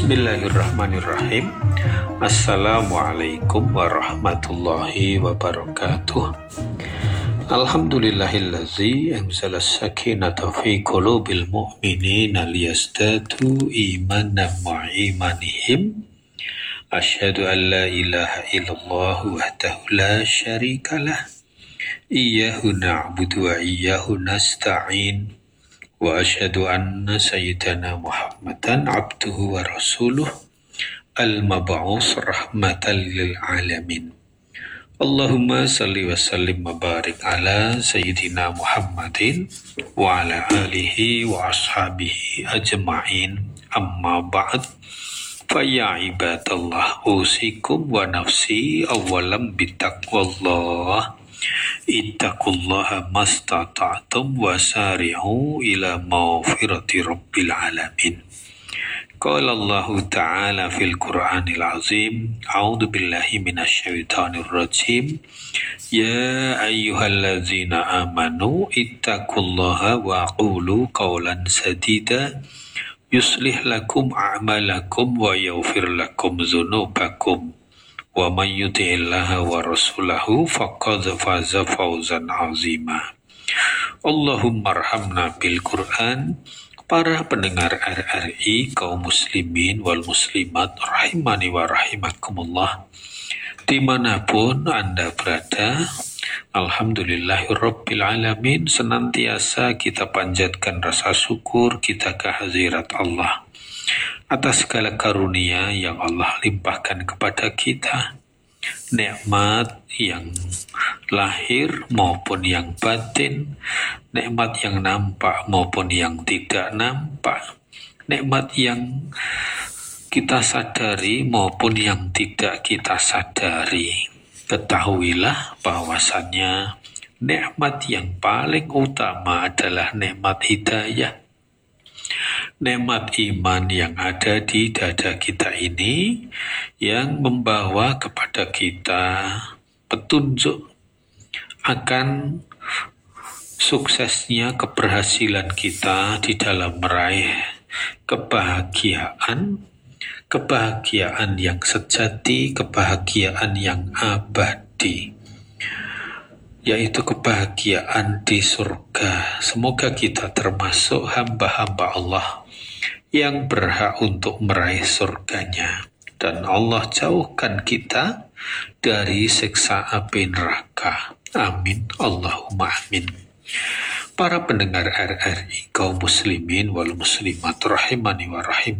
Bismillahirrahmanirrahim. Assalamualaikum warahmatullahi wabarakatuh. Alhamdulillahillazi anzalas sakinata fi qulubil mu'minina liyazdadu imanan ma'imanihim. Asyhadu an la ilaha illallah wahdahu la syarikalah. Iyyahu na'budu wa iyyahu nasta'in. Wa asyhadu anna sayyidana Muhammadan abduhu wa rasuluh al-mab'us rahmatan lil alamin. Allahumma salli wa sallim wa barik ala sayyidina Muhammadin wa ala alihi wa ashabihi ajma'in. Amma ba'd. Fa ya ibadallah, usikum wa nafsi awalam bitaqwallah. Ittaqullaha mastata'tum wasari'u ila maghfirati rabbil alamin. Qala Allah Ta'ala fil Qur'anil Azim, a'udzu billahi minasyaitonir rajim. Ya ayyuhalladzina amanu ittaqullaha wa qulu qawlan sadida yuslih lakum a'malakum wa yaghfir lakum dzunubakum. Wa man yuti'illaha wa rasulahu faqad faza fawzan 'azima. Allahumma arhamna bil Qur'an. Para pendengar RRI, kaum muslimin wal muslimat rahimani wa rahimakumullah, dimanapun Anda berada, alhamdulillahirabbil alamin, senantiasa kita panjatkan rasa syukur kita kehadirat Allah atas segala karunia yang Allah limpahkan kepada kita, nikmat yang lahir maupun yang batin, nikmat yang nampak maupun yang tidak nampak, nikmat yang kita sadari maupun yang tidak kita sadari. Ketahuilah bahwasannya nikmat yang paling utama adalah nikmat hidayah. Nikmat iman yang ada di dada kita ini yang membawa kepada kita petunjuk akan suksesnya keberhasilan kita di dalam meraih kebahagiaan yang sejati, kebahagiaan yang abadi, yaitu kebahagiaan di surga. Semoga kita termasuk hamba-hamba Allah yang berhak untuk meraih surganya, dan Allah jauhkan kita dari siksa api neraka. Amin, Allahumma amin. Para pendengar RRI, kaum muslimin wal muslimat rahimani wa rahim